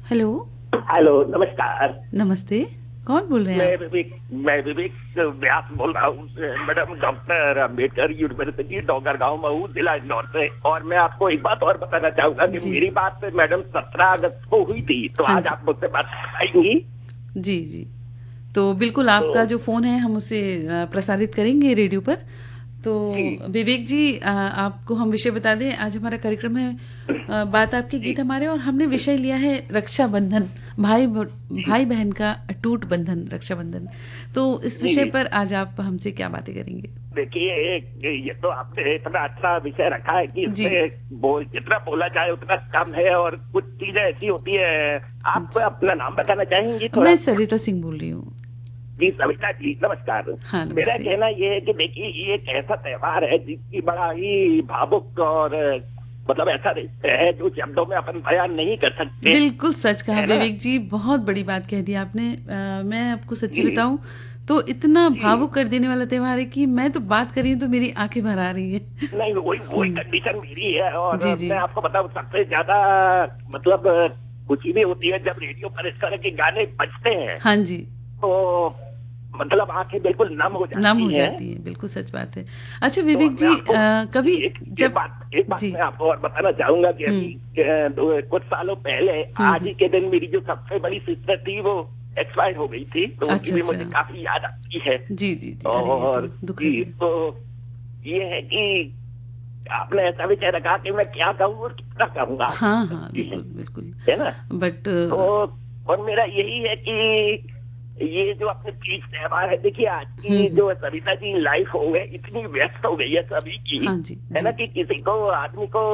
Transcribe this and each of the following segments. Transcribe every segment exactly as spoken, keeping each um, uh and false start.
Hello. Hello, नमस्कार। नमस्ते, कौन बोल रहे हैं मैं आप? विवेक मैं विवेक व्यास बोल रहा हूँ, madam, doctor Ambedkar university, Dongargaon, Mau, जिला इंदौर से। और मैं आपको एक बात और बताना चाहूंगा कि जी। मेरी बात मैडम सत्रह अगस्त को हुई थी, तो हाँ आज जी। आप मुझसे बात कर पाएंगी? जी, जी। तो बिल्कुल तो आपका जो फ़ोन है हम उसे अ, प्रसारित करेंगे रेडियो पर। तो जी विवेक जी, अ, आपको हम विषय बता दें, आज हमारा कार्यक्रम है अ, बात आपके जी गीत हमारे, और हमने विषय लिया है रक्षाबंधन, भाई ब जी भाई बहन का अटूट बंधन, रक्षाबंधन। तो इस विषय जी। पर आज आप हमसे क्या बातें करेंगे? देखिए, ये तो आपने इतना अच्छा विषय रखा है कि जी, इसमें बोल जितना बोला जाए उतना कम है, और कुछ चीजें ऐसी होती है। आप जी। अपना नाम बताना चाहेंगी मैं थोड़ा? सरिता सिंह बोल रही हूँ। जी सविता जी, नमस्कार। हाँ, मेरा नमस्ते। कहना ये है कि देखिए, ये एक ऐसा त्योहार है जिसकी बड़ा ही भावुक और मतलब ऐसा रिश्ता है जो शब्दों में अपन बयान नहीं कर सकते, बिल्कुल सच कहा है ना? विवेक जी, बहुत बड़ी बात कह दी आपने। अ, मैं आपको सच्ची जी बताऊँ तो इतना जी। भावुक कर देने वाला त्योहार है कि मैं तो बात कर रही हूँ तो मेरी आँखें भर आ रही हैं। नहीं, वही वही हुँ, कंडीशन मेरी है। और जी, जी। मैं आपको बताऊं, सबसे ज्यादा मतलब खुशी भी होती है जब रेडियो पर इस तरह के गाने बजते हैं, हाँ जी, तो मतलब आंखें बिल्कुल नम हो नम जाती हो हैं। जाती है, बिल्कुल सच बात है। अच्छा तो विवेक मैं जी, आपको अ, कभी एक एक जब बात एक बात जी, मैं आपको और बताना चाहूंगा कि हुँ, अभी अ, दो- कुछ सालों पहले हुँ, आज हुँ। ही के दिन मेरी जो सबसे बड़ी सिस्टर थी वो एक्सपायर हो गई थी, तो उनकी अच्छा, भी अच्छा। मुझे काफी याद आती है। जी, जी, जी। अरे ये तो और दुखद जी, है। तो ये है कि आपने ऐसा विषय रखा कि मैं क्या कहूँ और कितना कहूंगा हाँ, आपको, हाँ, बिल्कुल, बिल्कुल। है ना? बट तो और मेरा यही है कि ये जो अपने तीज त्योहार है, देखिए आज हुँ, की हुँ। जो सविता जी लाइफ हो गई, इतनी व्यस्त हो गई है सभी की, हाँ जी, है ना, जी, कि जी। किसी को आदमी को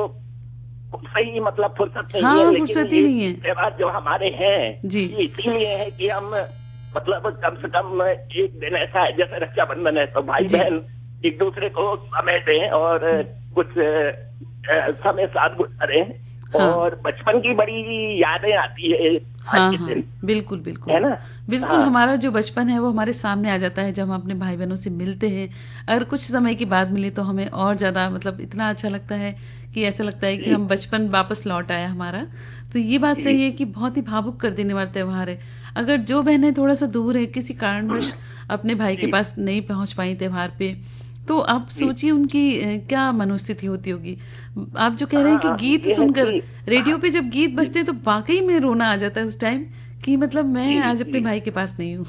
सही मतलब फुर्सत नहीं है। हाँ, लेकिन फुर्सत ही ये नहीं है। त्योहार जो हमारे हैं, जी, ये इसीलिए है कि हम मतलब कम से कम एक दिन ऐसा है, जैसे रक्षाबंधन है, तो भाई जी। बहन एक दूसरे को समय दें और हुँ, कुछ अ, समय साथ गुजारें। हाँ। और बचपन की बड़ी यादें आती है आज हाँ, के हाँ। दिन, बिल्कुल, है बिल्कुल। ना? बिल्कुल, हाँ हमारा जो बचपन है वो हमारे सामने आ जाता है जब हम अपने भाई-बहनों से मिलते हैं। अगर कुछ समय के बाद मिले तो हमें और ज़्यादा मतलब इतना अच्छा लगता है कि ऐसा लगता है कि जी हम बचपन वापस लौट आया हमारा। तो ये बात जी सही है कि बहुत ही भावुक कर देने वाला त्योहार है। अगर जो बहनें थोड़ा-सा दूर हैं, किसी कारणवश अपने भाई के जी पास नहीं पहुँच पाईं त्योहार पे, तो आप जी। सोचिए उनकी अ, क्या मनोस्थिति होती होगी। आप जो कह रहे हैं कि हाँ, गीत ये है सुनकर, कि हाँ, रेडियो पे जब गीत जी बजते हैं तो वाक़ई में रोना आ जाता है उस टाइम कि मतलब मैं जी आज अपने जी भाई के पास नहीं हूँ।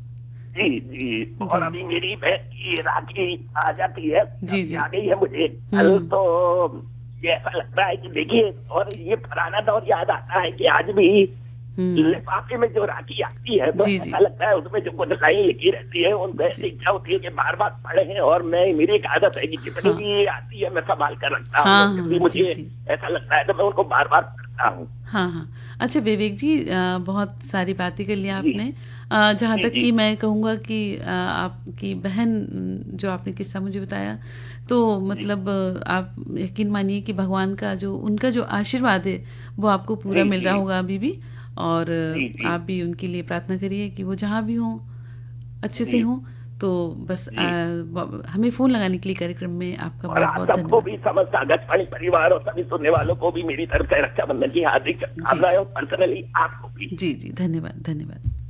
जी जी। जी। और अभी मेरी बहन की राखी आ जाती है, जी, अभी जी। आ गई है मुझे कल, हुँ। तो ये ऐसा लगता है कि देखिए, और ये पुराना दौर याद आता है कि आज भी हुँ। लिफाफे में जो राखी आती है, तो जी, ऐसा जी। लगता है उसमें जो कुछ लाइन लिखी रहती है, उनसे ऐसी जी। इच्छा होती है कि बार बार पढ़े। और मैं, मेरी एक आदत है कि जितनी हाँ। भी आती है मैं संभाल कर रखता हूँ, हाँ, और जब भी हाँ। जी, मुझे जी। ऐसा लगता है तो मैं उनको बार बार पढ़ता हूँ। हाँ, हाँ। अच्छा विवेक जी, अ, बहुत सारी बातें कर ली जी आपने। अ, जहाँ जी तक जी कि मैं कहूँगा कि अ, आपकी बहन, उम, जो आपने किस्सा मुझे बताया, तो जी मतलब अ, आप यकीन मानिए कि भगवान का जो उनका जो आशीर्वाद है, वो आपको पूरा जी मिल रहा जी होगा अभी भी। और जी अ, जी आप भी उनके लिए प्रार्थना करिए कि वो जहाँ भी हों, अच्छे से जी हों। तो बस अ, जी। ब हमें फ़ोन लगाने के लिए कार्यक्रम में आपका और आप बहुत-बहुत सबको धन्यवाद। भी, समस्त आकाशवाणी परिवार और सभी सुनने वालों को भी मेरी तरफ से रक्षाबंधन की हार्दिक जी, शुभकामनाएं, जी। और पर्सनली आपको भी। जी, जी। धन्यवाद, धन्यवाद।